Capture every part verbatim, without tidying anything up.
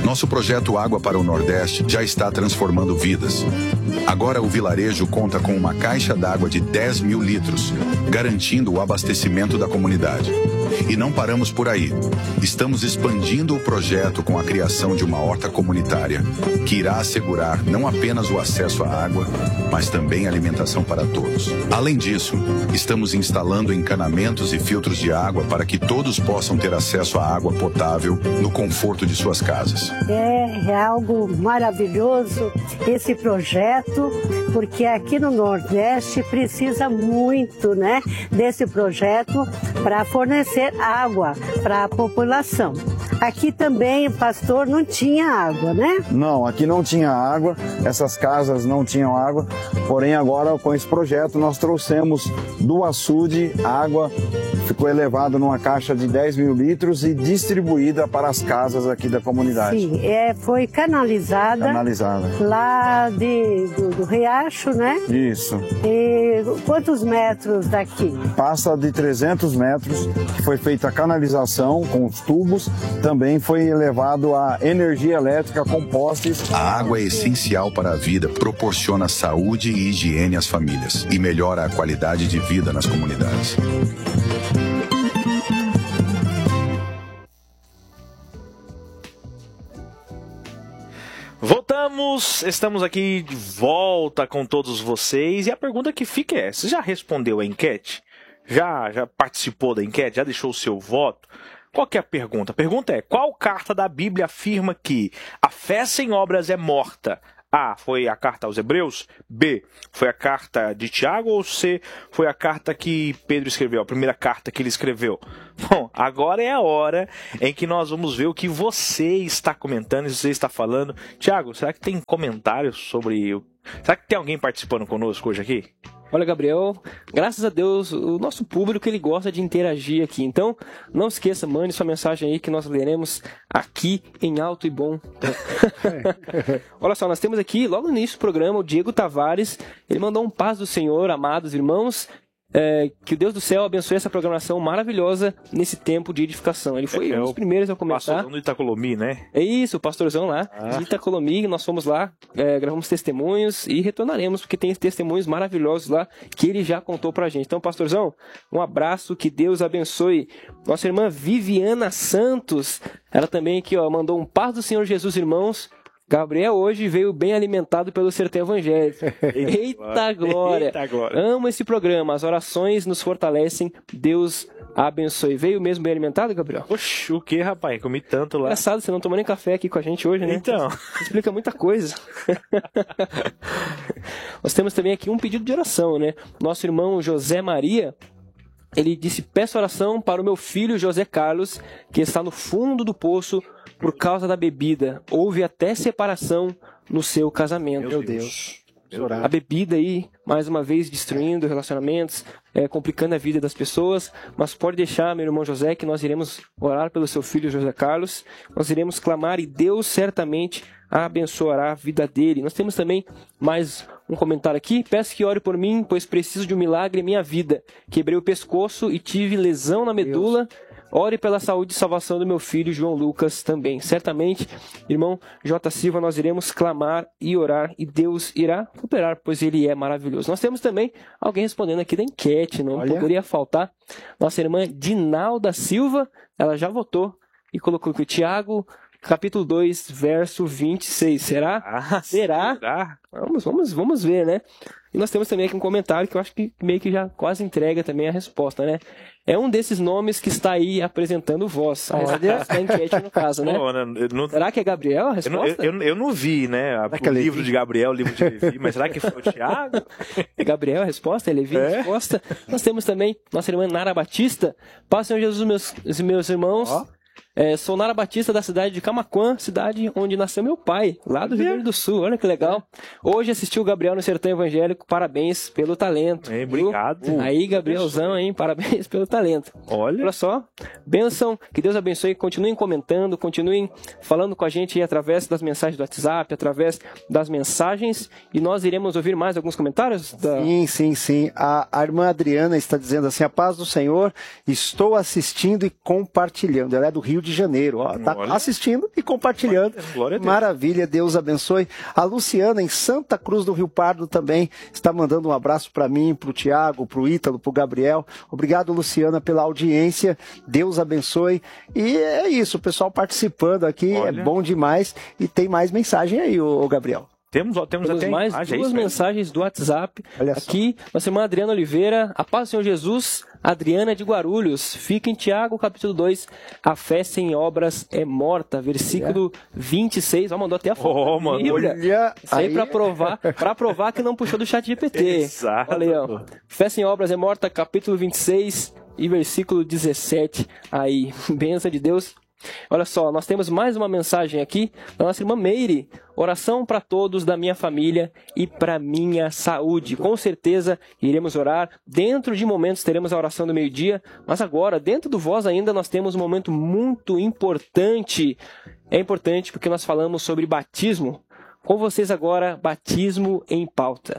Nosso projeto Água para o Nordeste já está transformando vidas. Agora o vilarejo conta com uma caixa d'água de dez mil litros, garantindo o abastecimento da comunidade. E não paramos por aí. Estamos expandindo o projeto com a criação de uma horta comunitária, que irá assegurar não apenas o acesso à água, mas também alimentação para todos. Além disso, estamos instalando encanamentos e filtros de água para que todos possam ter acesso à água potável no conforto de suas casas. É, é algo maravilhoso esse projeto, porque aqui no Nordeste precisa muito, né, desse projeto para fornecer água para a população. Aqui também, pastor, não tinha água, né? Não, aqui não tinha água, essas casas não tinham água, porém agora com esse projeto nós trouxemos do açude água, ficou elevada numa caixa de dez mil litros e distribuída para as casas aqui da comunidade. Sim, é, foi canalizada, canalizada. lá de, do, do riacho, né? Isso. E quantos metros daqui? Passa de trezentos metros, que foi feita a canalização com os tubos, também foi elevado a energia elétrica com postes. A água é essencial para a vida, proporciona saúde e higiene às famílias e melhora a qualidade de vida nas comunidades. Voltamos, estamos aqui de volta com todos vocês e a pergunta que fica é, você já respondeu a enquete? Já, já participou da enquete? Já deixou o seu voto? Qual que é a pergunta? A pergunta é, qual carta da Bíblia afirma que a fé sem obras é morta? A, foi a carta aos Hebreus? B, foi a carta de Tiago? Ou C, foi a carta que Pedro escreveu, a primeira carta que ele escreveu? Bom, agora é a hora em que nós vamos ver o que você está comentando, você está falando. Tiago, será que tem comentários sobre... Será que tem alguém participando conosco hoje aqui? Olha, Gabriel, graças a Deus, o nosso público ele gosta de interagir aqui. Então, não esqueça, mande sua mensagem aí que nós leremos aqui em alto e bom. Olha só, nós temos aqui, logo no início do programa, o Diego Tavares. Ele mandou um paz do Senhor, amados irmãos. É, que o Deus do céu abençoe essa programação maravilhosa nesse tempo de edificação. Ele foi é, um dos primeiros a comentar. Pastorzão do Itacolomi, né? É isso, o pastorzão lá ah. de Itacolomi. Nós fomos lá, é, gravamos testemunhos e retornaremos, porque tem testemunhos maravilhosos lá que ele já contou pra gente. Então, pastorzão, um abraço, que Deus abençoe. Nossa irmã Viviana Santos, ela também aqui, ó, mandou um paz do Senhor Jesus, irmãos. Gabriel hoje veio bem alimentado pelo Sertão Evangélico. Eita glória! Eita glória! Amo esse programa, as orações nos fortalecem, Deus abençoe. Veio mesmo bem alimentado, Gabriel? Oxe, o que, rapaz? Comi tanto lá. Engraçado, você não tomou nem café aqui com a gente hoje, né? Então. Isso explica muita coisa. Nós temos também aqui um pedido de oração, né? Nosso irmão José Maria, ele disse, peço oração para o meu filho José Carlos, que está no fundo do poço por causa da bebida. Houve até separação no seu casamento. Meu Deus. Deus. A bebida aí, mais uma vez, destruindo relacionamentos, é, complicando a vida das pessoas. Mas pode deixar, meu irmão José, que nós iremos orar pelo seu filho José Carlos. Nós iremos clamar e Deus certamente abençoará a vida dele. Nós temos também mais um comentário aqui. Peço que ore por mim, pois preciso de um milagre em minha vida. Quebrei o pescoço e tive lesão na medula. Deus. Ore pela saúde e salvação do meu filho João Lucas também. Certamente, irmão J. Silva, nós iremos clamar e orar e Deus irá cooperar, pois Ele é maravilhoso. Nós temos também alguém respondendo aqui da enquete, não Olha. poderia faltar. Nossa irmã Dinalda Silva, ela já votou e colocou aqui o Tiago, capítulo dois, verso vinte e seis. Será? Ah, será? será? Vamos, vamos, vamos ver, né? E nós temos também aqui um comentário que eu acho que meio que já quase entrega também a resposta, né? É um desses nomes que está aí apresentando voz. A resposta da enquete, no caso, né? Pô, não... Será que é Gabriel a resposta? Eu não, eu, eu não vi, né? O livro de Gabriel, o livro de Levi, mas será que foi o Tiago? É Gabriel a resposta? É Levi é? a resposta? Nós temos também nossa irmã Nara Batista. Paz, Senhor Jesus, meus, meus irmãos. Oh. É, sou Nara Batista, da cidade de Camaquã, cidade onde nasceu meu pai, lá do Rio Grande do Sul. Olha que legal. Hoje assistiu o Gabriel no Sertão Evangélico. Parabéns pelo talento. É, obrigado. Uh, Aí, Gabrielzão, hein? Parabéns pelo talento. Olha. Olha só. Bênção. Que Deus abençoe. Continuem comentando, continuem falando com a gente aí através das mensagens do WhatsApp, através das mensagens. E nós iremos ouvir mais alguns comentários? Da... Sim, sim, sim. A, a irmã Adriana está dizendo assim, a paz do Senhor, estou assistindo e compartilhando. Ela é do Rio de Janeiro. Ó, tá Olha. assistindo e compartilhando. Glória a Deus. Maravilha, Deus abençoe. A Luciana, em Santa Cruz do Rio Pardo, também está mandando um abraço para mim, para o Tiago, para o Ítalo, para o Gabriel. Obrigado, Luciana, pela audiência. Deus abençoe. E é isso, o pessoal participando aqui, Olha. é bom demais. E tem mais mensagem aí, ô, ô Gabriel. Temos, ó, temos, Temos até mais imagem, é duas isso mesmo? mensagens do WhatsApp. Olha só. Aqui, nossa irmã Adriana Oliveira, a paz do Senhor Jesus, Adriana de Guarulhos. Fica em Tiago, capítulo dois, a fé sem obras é morta, versículo vinte e seis. Ó, mandou até a foto. Oh, da mano, Bíblia. olha Isso aí aí. pra provar, pra provar que não puxou do chat G P T. Exato. Olha aí, ó. Fé sem obras é morta, capítulo vinte e seis e versículo dezessete. Aí, bênção de Deus. Olha só, nós temos mais uma mensagem aqui da nossa irmã Meire. Oração para todos da minha família e para minha saúde. Com certeza iremos orar. Dentro de momentos teremos a oração do meio-dia, mas agora, dentro do Voz ainda, nós temos um momento muito importante. É importante porque nós falamos sobre batismo. Com vocês agora, batismo em pauta.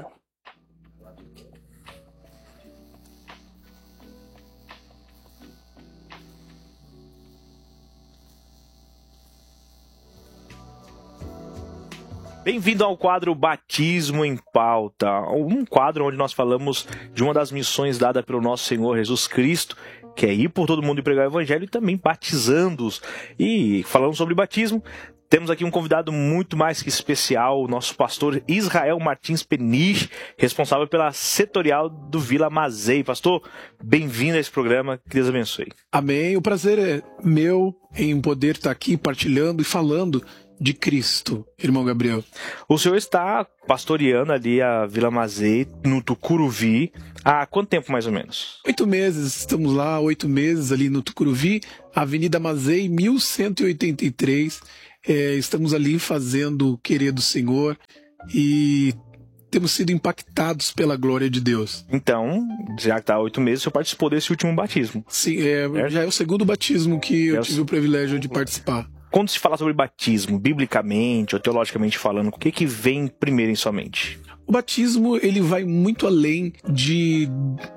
Bem-vindo ao quadro Batismo em Pauta, um quadro onde nós falamos de uma das missões dadas pelo nosso Senhor Jesus Cristo, que é ir por todo mundo e pregar o Evangelho e também batizando-os. E falando sobre batismo, temos aqui um convidado muito mais que especial, o nosso pastor Israel Martins Peniche, responsável pela setorial do Vila Mazei. Pastor, bem-vindo a esse programa, que Deus abençoe. Amém, o prazer é meu em poder estar aqui partilhando e falando de Cristo, irmão Gabriel. O senhor está pastoreando ali a Vila Mazei, no Tucuruvi, há quanto tempo mais ou menos? Oito meses, estamos lá, oito meses ali no Tucuruvi, Avenida Mazei, mil cento e oitenta e três. É, estamos ali fazendo o querer do Senhor e temos sido impactados pela glória de Deus. Então, já que está há oito meses, o senhor participou desse último batismo. Sim, é, já é o segundo batismo que eu É o- tive o privilégio de participar. Quando se fala sobre batismo, biblicamente ou teologicamente falando, o que, que vem primeiro em sua mente? O batismo, ele vai muito além de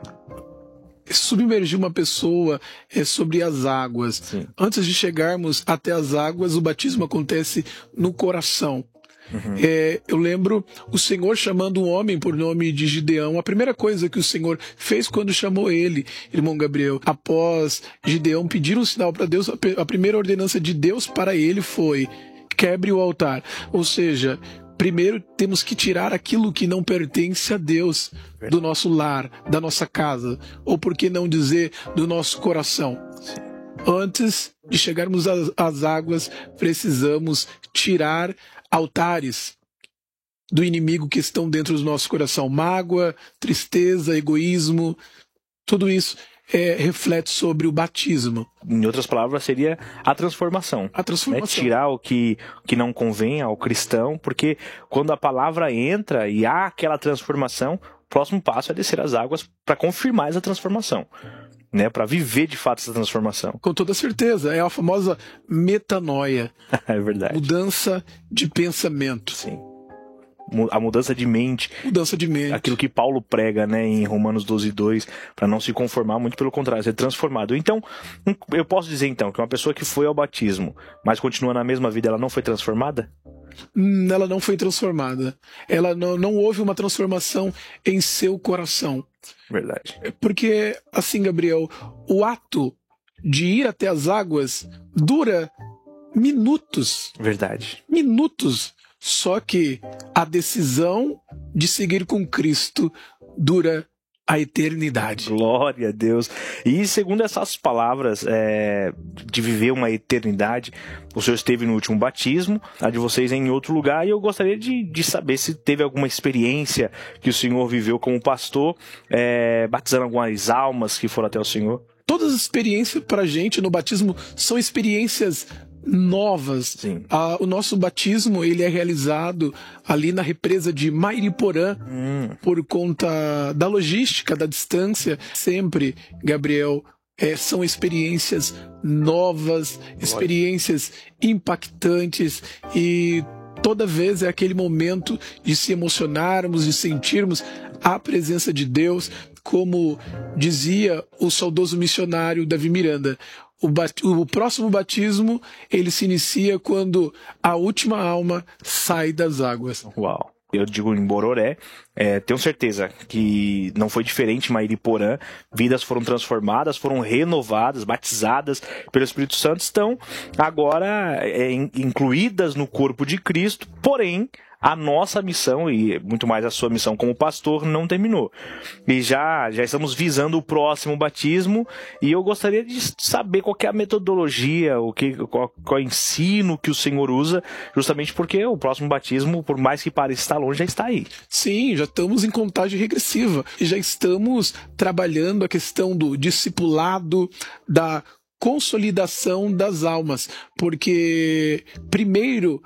submergir uma pessoa é, sobre as águas. Sim. Antes de chegarmos até as águas, o batismo acontece no coração. Uhum. É, eu lembro o Senhor chamando um homem por nome de Gideão. A primeira coisa que o Senhor fez quando chamou ele, irmão Gabriel, após Gideão pedir um sinal para Deus, a pe- a primeira ordenança de Deus para ele foi: quebre o altar. Ou seja, primeiro temos que tirar aquilo que não pertence a Deus do nosso lar, da nossa casa, ou por que não dizer, do nosso coração. Antes de chegarmos às, às águas, precisamos tirar altares do inimigo que estão dentro do nosso coração. Mágoa, tristeza, egoísmo, tudo isso é, reflete sobre o batismo. Em outras palavras, seria a transformação. A Né? transformação. Tirar o que, que não convém ao cristão, porque quando a palavra entra e há aquela transformação, o próximo passo é descer as águas para confirmar essa transformação. Né, para viver de fato essa transformação. Com toda certeza, é a famosa metanoia, É verdade. mudança de pensamento, Sim. Mu- A mudança de mente, mudança de mente. aquilo que Paulo prega, né, em Romanos doze, dois, para não se conformar, muito pelo contrário, ser transformado. Então, um- eu posso dizer então que uma pessoa que foi ao batismo, mas continua na mesma vida, ela não foi transformada? Hum, Ela não foi transformada. Ela não, não houve uma transformação em seu coração. Verdade. Porque, assim, Gabriel, o ato de ir até as águas dura minutos. Verdade. Minutos. Só que a decisão de seguir com Cristo dura a eternidade. Glória a Deus. E segundo essas palavras é, de viver uma eternidade, o senhor esteve no último batismo, a de vocês é em outro lugar, e eu gostaria de, de saber se teve alguma experiência que o senhor viveu como pastor, é, batizando algumas almas que foram até o senhor. Todas as experiências para a gente no batismo são experiências novas. Sim. Ah, o nosso batismo ele é realizado ali na represa de Mairiporã, Hum, por conta da logística, da distância. Sempre, Gabriel, é, são experiências novas, experiências impactantes, e toda vez é aquele momento de se emocionarmos, de sentirmos a presença de Deus, como dizia o saudoso missionário Davi Miranda: O, bat... o próximo batismo, ele se inicia quando a última alma sai das águas. Uau! Eu digo em Bororé, é, tenho certeza que não foi diferente em Mairiporã, vidas foram transformadas, foram renovadas, batizadas pelo Espírito Santo, estão agora é, incluídas no corpo de Cristo, porém a nossa missão, e muito mais a sua missão como pastor, não terminou. E já, já estamos visando o próximo batismo, e eu gostaria de saber qual que é a metodologia, o que, qual, qual é o ensino que o Senhor usa, justamente porque o próximo batismo, por mais que pareça estar longe, já está aí. Sim, já estamos em contagem regressiva, e já estamos trabalhando a questão do discipulado, da consolidação das almas, porque primeiro,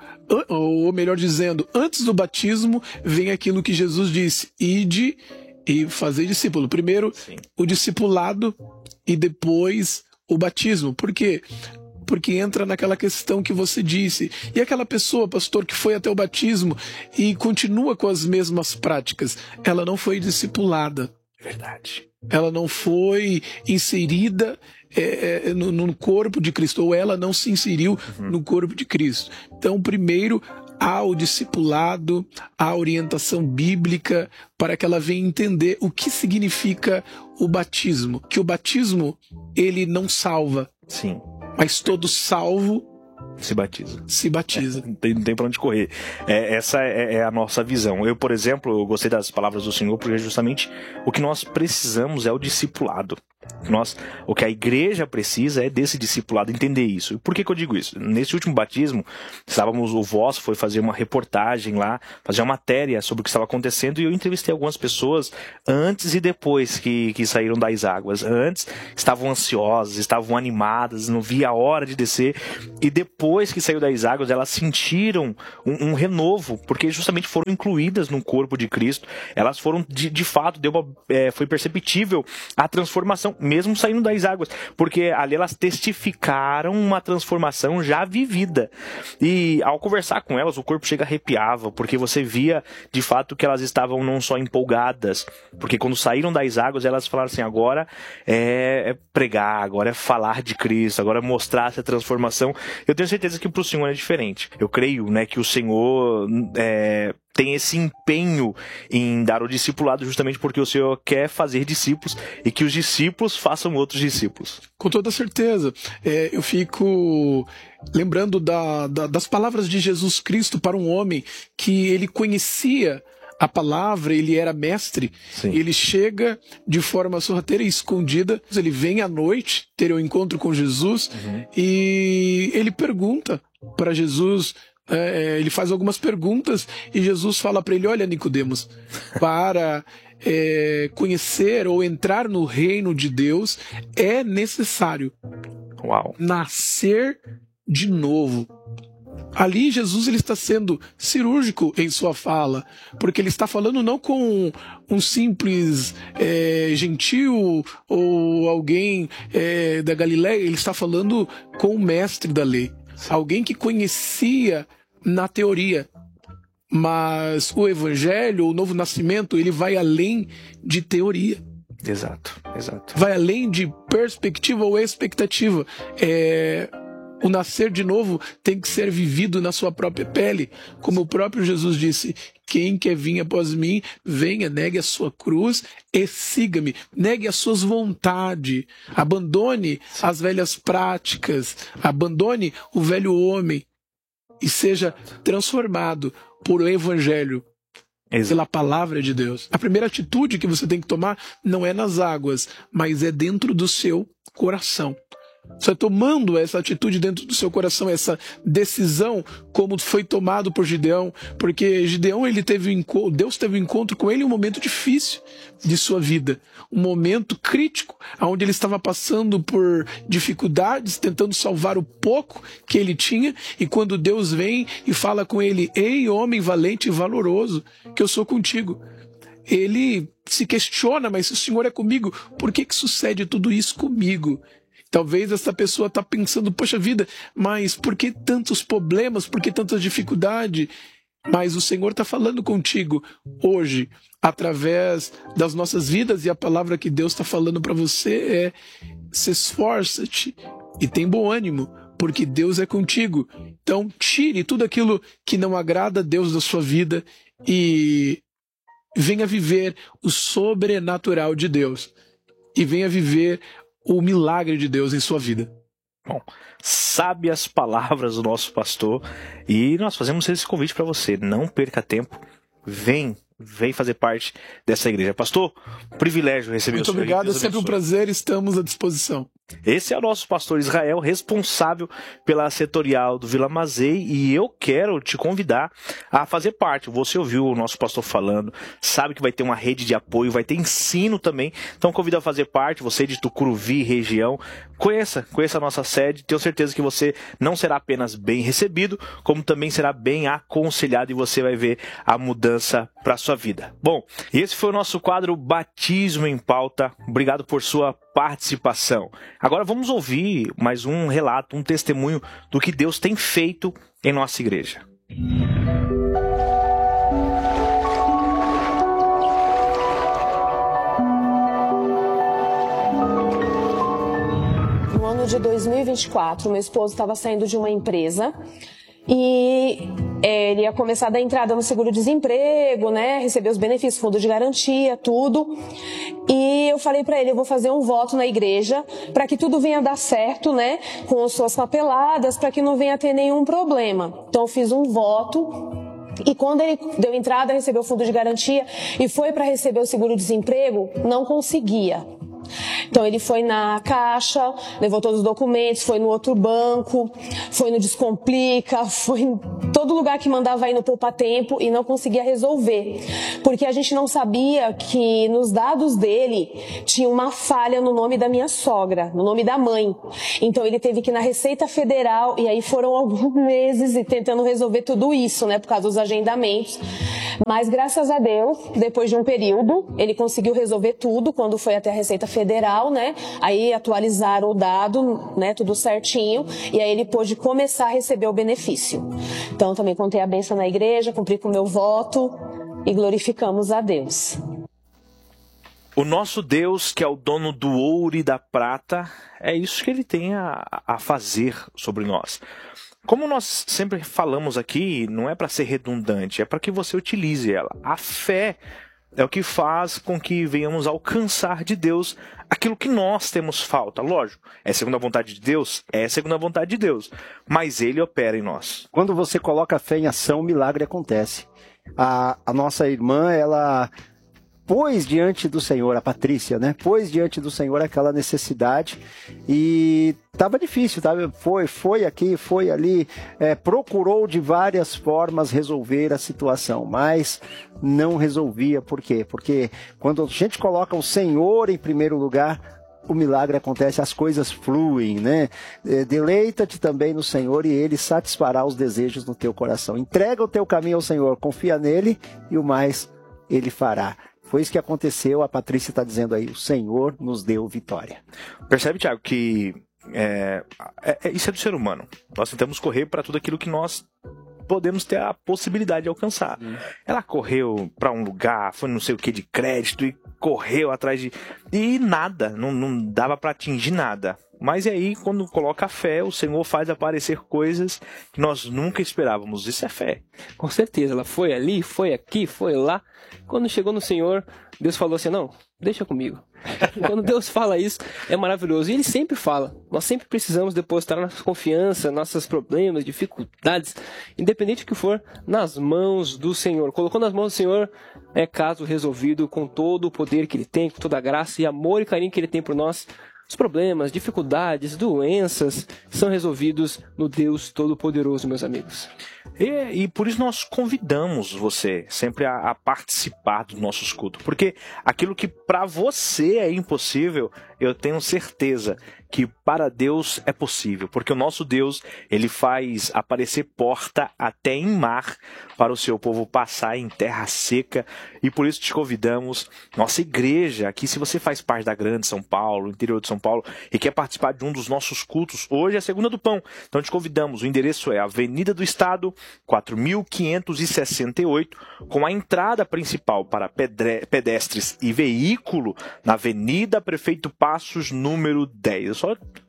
ou melhor dizendo, antes do batismo, vem aquilo que Jesus disse: ide e fazer discípulo. Primeiro, Sim. o discipulado e depois o batismo. Por quê? Porque entra naquela questão que você disse. E aquela pessoa, pastor, que foi até o batismo e continua com as mesmas práticas, ela não foi discipulada. Verdade. Ela não foi inserida é, no, no corpo de Cristo, ou ela não se inseriu uhum. no corpo de Cristo. Então, primeiro, há o discipulado, a orientação bíblica, para que ela venha entender o que significa o batismo. Que o batismo, ele não salva. Sim. Mas todo salvo se batiza. Se batiza. É, não tem, não tem pra onde correr. É, essa é, é a nossa visão. Eu, por exemplo, eu gostei das palavras do Senhor, porque justamente o que nós precisamos é o discipulado. Nós, o que a igreja precisa é desse discipulado, entender isso. E por que que eu digo isso? Nesse último batismo, estávamos, o Voz foi fazer uma reportagem lá, fazer uma matéria sobre o que estava acontecendo, e eu entrevistei algumas pessoas antes e depois que, que saíram das águas. Antes estavam ansiosas, estavam animadas, não via a hora de descer, e depois que saiu das águas, elas sentiram um, um renovo, porque justamente foram incluídas no corpo de Cristo. Elas foram, de, de fato, deu uma, é, foi perceptível a transformação, mesmo saindo das águas, porque ali elas testificaram uma transformação já vivida. E ao conversar com elas, o corpo chega arrepiava, porque você via de fato que elas estavam não só empolgadas, porque quando saíram das águas, elas falaram assim: agora é, é pregar, agora é falar de Cristo, agora é mostrar essa transformação. Eu tenho certeza que para o Senhor é diferente. Eu creio, né, que o Senhor é, tem esse empenho em dar o discipulado, justamente porque o Senhor quer fazer discípulos e que os discípulos façam outros discípulos. Com toda certeza. É, eu fico lembrando da, da, das palavras de Jesus Cristo para um homem que ele conhecia a palavra, ele era mestre. Sim. Ele chega de forma sorrateira e escondida, ele vem à noite ter o um encontro com Jesus, uhum. e ele pergunta para Jesus. É, ele faz algumas perguntas e Jesus fala para ele: olha, Nicodemos, para é, conhecer ou entrar no reino de Deus é necessário Uau. nascer de novo. Ali Jesus ele está sendo cirúrgico em sua fala, porque ele está falando não com um simples é, gentil ou alguém é, da Galileia, ele está falando com o mestre da lei. Alguém que conhecia na teoria, mas o evangelho, o novo nascimento, ele vai além de teoria. Exato, exato. Vai além de perspectiva ou expectativa. É, o nascer de novo tem que ser vivido na sua própria pele. Como o próprio Jesus disse: quem quer vir após mim, venha, negue a sua cruz e siga-me. Negue as suas vontades. Abandone as velhas práticas. Abandone o velho homem. E seja transformado por o evangelho. Exato. Pela palavra de Deus. A primeira atitude que você tem que tomar não é nas águas, mas é dentro do seu coração. Você tomando essa atitude dentro do seu coração, essa decisão, como foi tomado por Gideão, porque Gideão, ele teve um, Deus teve um encontro com ele em um momento difícil de sua vida, um momento crítico, onde ele estava passando por dificuldades, tentando salvar o pouco que ele tinha, e quando Deus vem e fala com ele: ei, homem valente e valoroso, que eu sou contigo. Ele se questiona: mas se o Senhor é comigo, por que que sucede tudo isso comigo? Talvez essa pessoa está pensando: poxa vida, mas por que tantos problemas, por que tanta dificuldade? Mas o Senhor está falando contigo hoje, através das nossas vidas, e a palavra que Deus está falando para você é: se esforça-te, e tem bom ânimo, porque Deus é contigo. Então, tire tudo aquilo que não agrada a Deus da sua vida e venha viver o sobrenatural de Deus. E venha viver o milagre de Deus em sua vida. Bom, sabe as palavras do nosso pastor, e nós fazemos esse convite para você. Não perca tempo, vem, vem fazer parte dessa igreja. Pastor, privilégio receber o senhor. Muito obrigado, é sempre um prazer, estamos à disposição. Esse é o nosso pastor Israel, responsável pela setorial do Vila Mazei, e eu quero te convidar a fazer parte. Você ouviu o nosso pastor falando, sabe que vai ter uma rede de apoio, vai ter ensino também, então convido a fazer parte, você de Tucuruvi, região, conheça, conheça a nossa sede, tenho certeza que você não será apenas bem recebido, como também será bem aconselhado e você vai ver a mudança para a sua vida. Bom, esse foi o nosso quadro Batismo em Pauta, obrigado por sua participação. Agora vamos ouvir mais um relato, um testemunho do que Deus tem feito em nossa igreja. No ano de dois mil e vinte e quatro, meu esposo estava saindo de uma empresa e ele ia começar a dar entrada no seguro-desemprego, né, receber os benefícios, fundo de garantia, tudo. E eu falei para ele, eu vou fazer um voto na igreja para que tudo venha dar certo, né, com as suas papeladas, para que não venha ter nenhum problema. Então eu fiz um voto. E quando ele deu entrada, recebeu o fundo de garantia e foi para receber o seguro-desemprego, não conseguia. Então ele foi na caixa, levou todos os documentos, foi no outro banco, foi no Descomplica, foi em todo lugar que mandava ir no Poupa Tempo e não conseguia resolver. Porque a gente não sabia que nos dados dele tinha uma falha no nome da minha sogra, no nome da mãe. Então ele teve que ir na Receita Federal e aí foram alguns meses e tentando resolver tudo isso, né, por causa dos agendamentos. Mas graças a Deus, depois de um período, ele conseguiu resolver tudo quando foi até a Receita Federal, né? Aí atualizaram o dado, né? Tudo certinho. E aí ele pôde começar a receber o benefício. Então também contei a bênção na igreja, cumpri com o meu voto e glorificamos a Deus. O nosso Deus, que é o dono do ouro e da prata, é isso que ele tem a, a fazer sobre nós. Como nós sempre falamos aqui, não é para ser redundante, é para que você utilize ela. A fé é o que faz com que venhamos alcançar de Deus aquilo que nós temos falta. Lógico, é segundo a vontade de Deus? É segundo a vontade de Deus, mas Ele opera em nós. Quando você coloca a fé em ação, o milagre acontece. A, a nossa irmã, ela pôs diante do Senhor, a Patrícia, né? Pôs diante do Senhor aquela necessidade e estava difícil, tá? Foi, foi aqui, foi ali, é, procurou de várias formas resolver a situação, mas não resolvia. Por quê? Porque quando a gente coloca o Senhor em primeiro lugar, o milagre acontece, as coisas fluem, né? Deleita-te também no Senhor e Ele satisfará os desejos no teu coração. Entrega o teu caminho ao Senhor, confia nele e o mais Ele fará. Foi isso que aconteceu, a Patrícia está dizendo aí, o Senhor nos deu vitória. Percebe, Tiago, que é, é, é, isso é do ser humano. Nós tentamos correr para tudo aquilo que nós podemos ter a possibilidade de alcançar. Hum. Ela correu para um lugar, foi não sei o que de crédito e correu atrás de... E nada, não, não dava para atingir nada. Mas aí, quando coloca a fé, o Senhor faz aparecer coisas que nós nunca esperávamos. Isso é fé. Com certeza, ela foi ali, foi aqui, foi lá. Quando chegou no Senhor, Deus falou assim, não, deixa comigo. Quando Deus fala isso, é maravilhoso. E Ele sempre fala. Nós sempre precisamos depositar nossa confiança, nossos problemas, dificuldades, independente do que for, nas mãos do Senhor. Colocou nas mãos do Senhor, é caso resolvido com todo o poder que Ele tem, com toda a graça e amor e carinho que Ele tem por nós. Os problemas, dificuldades, doenças são resolvidos no Deus Todo-Poderoso, meus amigos. E, e por isso nós convidamos você sempre a, a participar dos nossos cultos. Porque aquilo que para você é impossível, eu tenho certeza que para Deus é possível. Porque o nosso Deus, Ele faz aparecer porta até em mar para o seu povo passar em terra seca. E por isso te convidamos, nossa igreja, aqui se você faz parte da Grande São Paulo, interior de São Paulo, e quer participar de um dos nossos cultos, hoje é a Segunda do Pão. Então te convidamos, o endereço é Avenida do Estado, quatro mil quinhentos e sessenta e oito, com a entrada principal para pedestres e veículo na Avenida Prefeito Passos, número dez. É só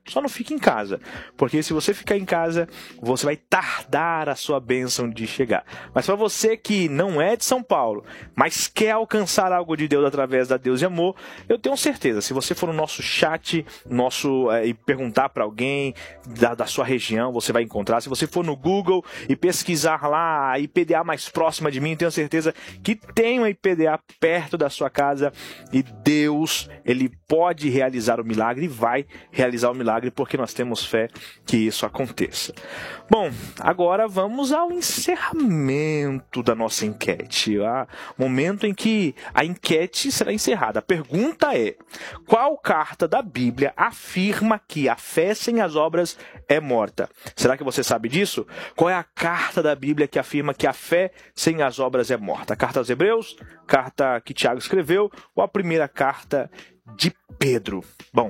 Só não fique em casa, porque se você ficar em casa, você vai tardar a sua bênção de chegar. Mas para você que não é de São Paulo, mas quer alcançar algo de Deus através da Deus e Amor, eu tenho certeza, se você for no nosso chat, nosso é, e perguntar para alguém da, da sua região, você vai encontrar. Se você for no Google e pesquisar lá a I P D A mais próxima de mim, eu tenho certeza que tem uma I P D A perto da sua casa e Deus, ele pode realizar o milagre e vai realizar o milagre, porque nós temos fé que isso aconteça. Bom, agora vamos ao encerramento da nossa enquete. O momento em que a enquete será encerrada. A pergunta é: qual carta da Bíblia afirma que a fé sem as obras é morta? Será que você sabe disso? Qual é a carta da Bíblia que afirma que a fé sem as obras é morta? A carta aos Hebreus, carta que Tiago escreveu, ou a primeira carta de Pedro? Bom,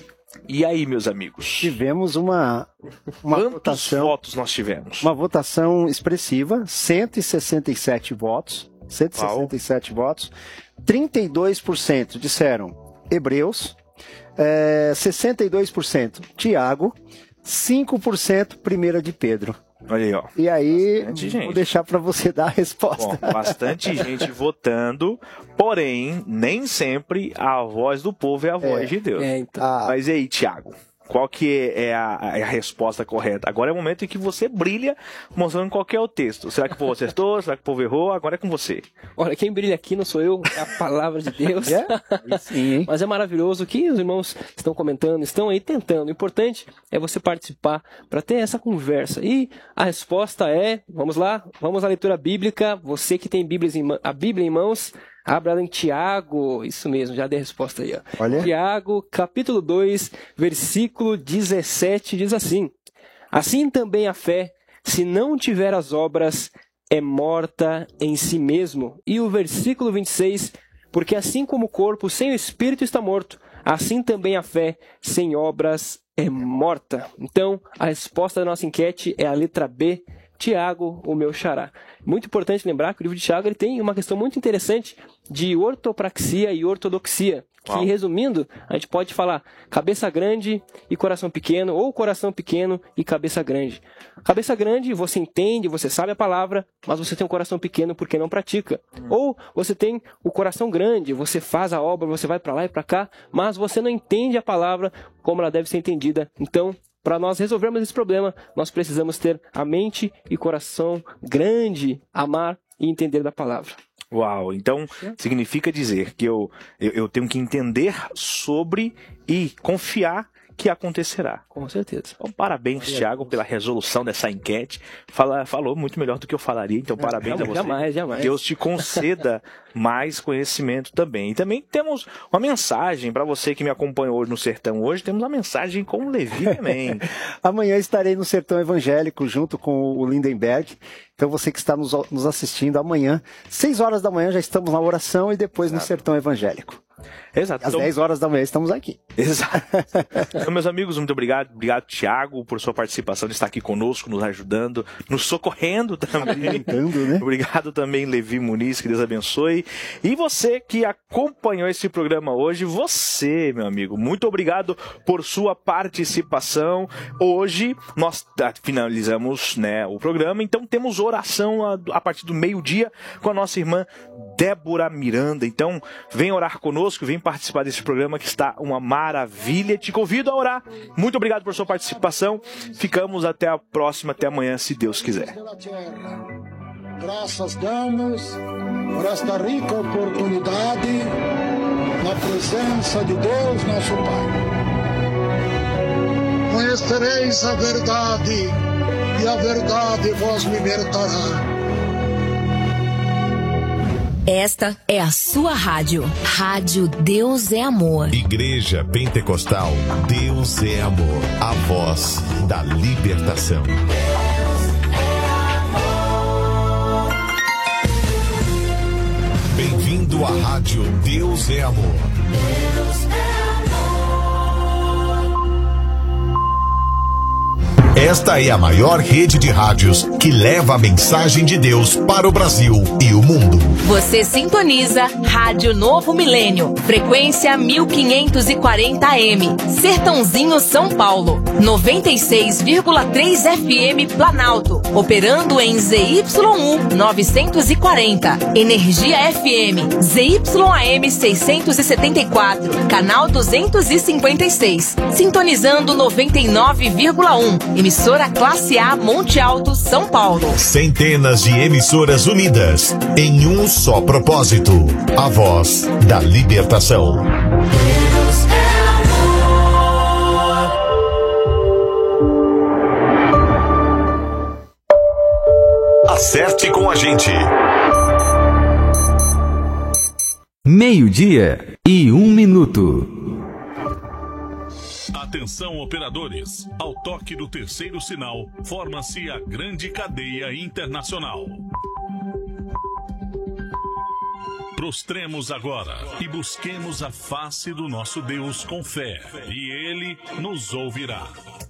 e aí, meus amigos? Tivemos uma, uma Quantos votação, votos nós tivemos? uma votação expressiva, cento e sessenta e sete votos, cento e sessenta e sete Uau. votos, trinta e dois por cento disseram Hebreus, é, sessenta e dois por cento Tiago, cinco por cento primeira de Pedro. Olha aí, ó. E aí, Bastante vou gente. deixar para você dar a resposta. Bom, bastante gente votando, porém, nem sempre a voz do povo é a voz É, de Deus. É, então. Ah, Mas e aí, Tiago? Qual que é a, é a resposta correta? Agora é o momento em que você brilha mostrando qual que é o texto. Será que o povo acertou? Será que o povo errou? Agora é com você. Olha, quem brilha aqui não sou eu, é a palavra de Deus. É? Aí sim, hein? Mas é maravilhoso que os irmãos estão comentando, estão aí tentando. O importante é você participar para ter essa conversa. E a resposta é, vamos lá, vamos à leitura bíblica. Você que tem Bíblias em, a Bíblia em mãos, abra ela em Tiago. Isso mesmo, já dei a resposta aí. Ó. Olha. Tiago, capítulo dois, versículo dezessete, diz assim: assim também a fé, se não tiver as obras, é morta em si mesmo. E o versículo vinte e seis: porque assim como o corpo sem o espírito está morto, assim também a fé sem obras é morta. Então, a resposta da nossa enquete é a letra B, Tiago, o meu xará. Muito importante lembrar que o livro de Tiago ele tem uma questão muito interessante de ortopraxia e ortodoxia. Que, Uau. resumindo, a gente pode falar cabeça grande e coração pequeno, ou coração pequeno e cabeça grande. Cabeça grande, você entende, você sabe a palavra, mas você tem um coração pequeno porque não pratica. Hum. Ou você tem o coração grande, você faz a obra, você vai para lá e para cá, mas você não entende a palavra como ela deve ser entendida. Então, para nós resolvermos esse problema, nós precisamos ter a mente e coração grande, amar e entender da palavra. Uau, então significa dizer que eu, eu, eu tenho que entender sobre e confiar que acontecerá. Com certeza. Então, parabéns, Tiago, pela resolução dessa enquete. Fala, falou muito melhor do que eu falaria, então parabéns jamais, a você. Jamais, jamais. Deus te conceda mais conhecimento também. E também temos uma mensagem para você que me acompanhou hoje no Sertão. Hoje temos uma mensagem com o Levi também. Amanhã estarei no Sertão Evangélico junto com o Lindenberg. Então você que está nos, nos assistindo amanhã, seis horas da manhã já estamos na oração e depois no Sertão Evangélico. Exato. Às Então, dez horas da manhã estamos aqui. Exato. Então, meus amigos, muito obrigado. Obrigado, Tiago, por sua participação, de estar aqui conosco, nos ajudando, nos socorrendo também. Tentando, né? Obrigado também, Levi Muniz, que Deus abençoe. E você que acompanhou esse programa hoje, você, meu amigo, muito obrigado por sua participação. Hoje nós finalizamos, né, o programa, então temos oração a, a partir do meio-dia com a nossa irmã Débora Miranda. Então, vem orar conosco, vem participar desse programa que está uma maravilha. Te convido a orar. Muito obrigado por sua participação. Ficamos até a próxima, até amanhã, se Deus quiser. Graças damos por esta rica oportunidade na presença de Deus, nosso Pai. Conhecereis a verdade e a verdade vos libertará. Esta é a sua rádio. Rádio Deus é Amor. Igreja Pentecostal Deus é Amor. A voz da libertação. Bem-vindo à Rádio Deus é Amor. Esta é a maior rede de rádios que leva a mensagem de Deus para o Brasil e o mundo. Você sintoniza Rádio Novo Milênio, frequência mil quinhentos e quarenta A M, Sertãozinho, São Paulo, noventa e seis vírgula três F M Planalto, operando em Z Y U novecentos e quarenta, Energia F M, Z Y A M seiscentos e setenta e quatro, canal duzentos e cinquenta e seis, sintonizando noventa e nove vírgula um, emissora Classe A Monte Alto, São Paulo. Centenas de emissoras unidas em um só propósito, a voz da libertação. Deus é amor. Acerte com a gente. Meio-dia e um minuto. Atenção, operadores. Ao toque do terceiro sinal, forma-se a grande cadeia internacional. Prostremos agora e busquemos a face do nosso Deus com fé, e Ele nos ouvirá.